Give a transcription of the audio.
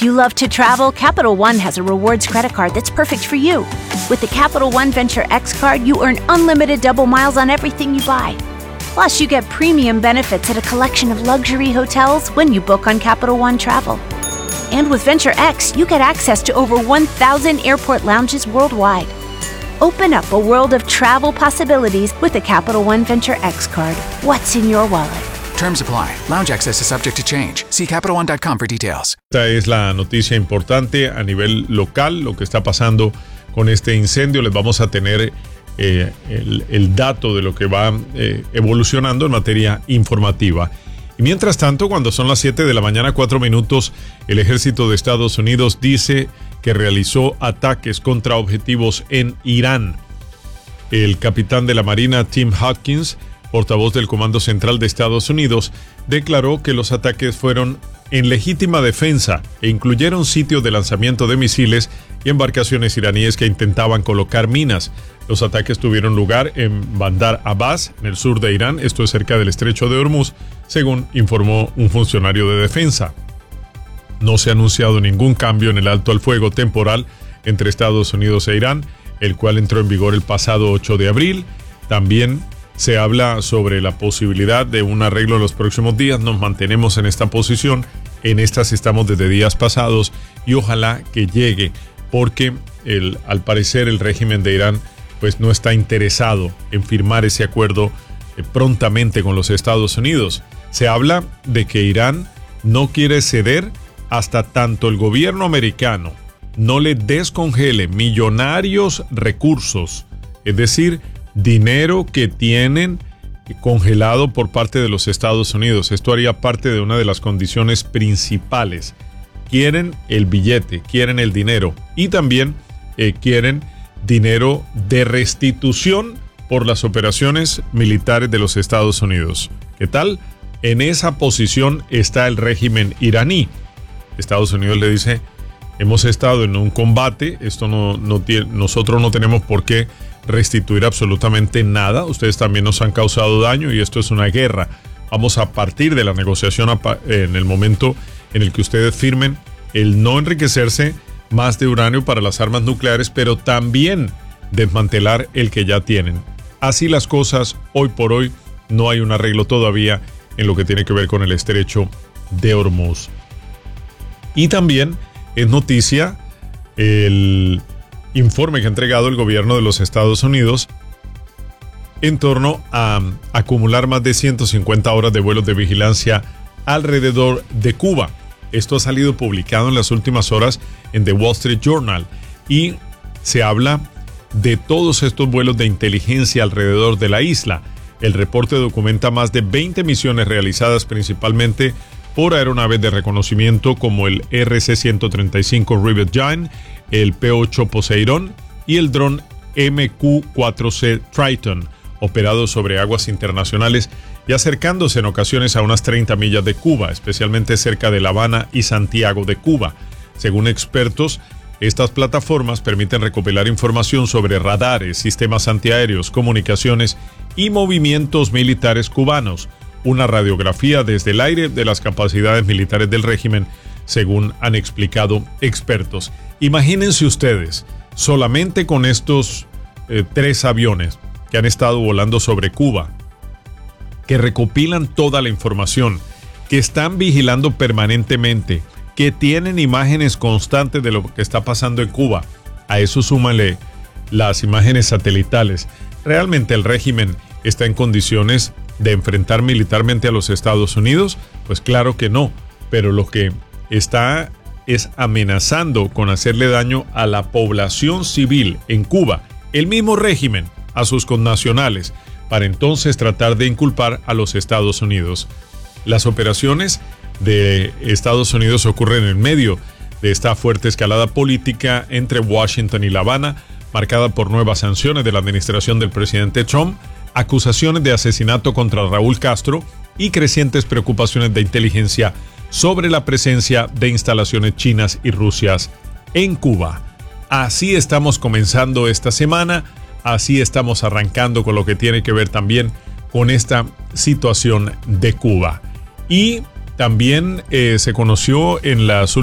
If you love to travel, Capital One has a rewards credit card that's perfect for you. With the Capital One Venture X card, you earn unlimited double miles on everything you buy. Plus, you get premium benefits at a collection of luxury hotels when you book on Capital One Travel. And with Venture X, you get access to over 1,000 airport lounges worldwide. Open up a world of travel possibilities with the Capital One Venture X card. What's in your wallet? Terms apply. Lounge access is subject to change. See CapitalOne.com for details. Esta es la noticia importante a nivel local, lo que está pasando con este incendio. Les vamos a tener el dato de lo que va evolucionando en materia informativa. Y mientras tanto, cuando son las 7 de la mañana, 4 minutos, el ejército de Estados Unidos dice que realizó ataques contra objetivos en Irán. El capitán de la Marina, Tim Hopkins, portavoz del Comando Central de Estados Unidos, declaró que los ataques fueron en legítima defensa e incluyeron sitios de lanzamiento de misiles y embarcaciones iraníes que intentaban colocar minas. Los ataques tuvieron lugar en Bandar Abbas, en el sur de Irán, esto es cerca del estrecho de Hormuz, según informó un funcionario de defensa. No se ha anunciado ningún cambio en el alto al fuego temporal entre Estados Unidos e Irán, el cual entró en vigor el pasado 8 de abril. También se habla sobre la posibilidad de un arreglo en los próximos días. Nos mantenemos en esta posición, en estas estamos desde días pasados y ojalá que llegue, porque al parecer el régimen de Irán pues no está interesado en firmar ese acuerdo prontamente con los Estados Unidos. Se habla de que Irán no quiere ceder hasta tanto el gobierno americano no le descongele millonarios recursos, es decir, dinero que tienen congelado por parte de los Estados Unidos. Esto haría parte de una de las condiciones principales. Quieren el billete, quieren el dinero y también quieren dinero de restitución por las operaciones militares de los Estados Unidos. ¿Qué tal? En esa posición está el régimen iraní. Estados Unidos le dice, hemos estado en un combate, nosotros no tenemos por qué restituir absolutamente nada, ustedes también nos han causado daño y esto es una guerra. Vamos a partir de la negociación en el momento en el que ustedes firmen el no enriquecerse más de uranio para las armas nucleares, pero también desmantelar el que ya tienen. Así las cosas, hoy por hoy no hay un arreglo todavía en lo que tiene que ver con el estrecho de Hormuz. Y también es noticia el informe que ha entregado el gobierno de los Estados Unidos en torno a acumular más de 150 horas de vuelos de vigilancia alrededor de Cuba. Esto ha salido publicado en las últimas horas en The Wall Street Journal y se habla de todos estos vuelos de inteligencia alrededor de la isla. El reporte documenta más de 20 misiones realizadas principalmente por aeronaves de reconocimiento como el RC-135 Rivet Giant, el P-8 Poseidón y el dron MQ-4C Triton, operados sobre aguas internacionales y acercándose en ocasiones a unas 30 millas de Cuba, especialmente cerca de La Habana y Santiago de Cuba. Según expertos, estas plataformas permiten recopilar información sobre radares, sistemas antiaéreos, comunicaciones y movimientos militares cubanos, una radiografía desde el aire de las capacidades militares del régimen, según han explicado expertos. Imagínense ustedes, solamente con estos 3 aviones que han estado volando sobre Cuba, que recopilan toda la información, que están vigilando permanentemente, que tienen imágenes constantes de lo que está pasando en Cuba. A eso súmale las imágenes satelitales. ¿Realmente el régimen está en condiciones de enfrentar militarmente a los Estados Unidos? Pues claro que no, pero lo que está es amenazando con hacerle daño a la población civil en Cuba, el mismo régimen, a sus connacionales, para entonces tratar de inculpar a los Estados Unidos. Las operaciones de Estados Unidos ocurren en medio de esta fuerte escalada política entre Washington y La Habana, marcada por nuevas sanciones de la administración del presidente Trump, acusaciones de asesinato contra Raúl Castro y crecientes preocupaciones de inteligencia sobre la presencia de instalaciones chinas y rusias en Cuba. Así estamos comenzando esta semana, así estamos arrancando con lo que tiene que ver también con esta situación de Cuba. Y también se conoció en las